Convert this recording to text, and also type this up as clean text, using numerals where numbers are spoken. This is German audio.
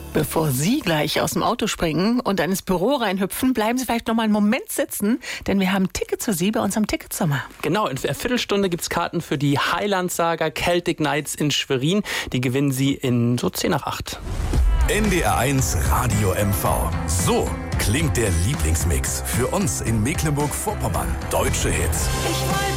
Bevor Sie gleich aus dem Auto springen und dann ins Büro reinhüpfen, bleiben Sie vielleicht noch mal einen Moment sitzen, denn wir haben Tickets für Sie bei unserem Ticketsommer. Genau, in einer Viertelstunde gibt es Karten für die Highland-Saga Celtic Nights in Schwerin. Die gewinnen Sie in so 7:50. NDR1 Radio MV. So klingt der Lieblingsmix für uns in Mecklenburg-Vorpommern. Deutsche Hits. Ich wollte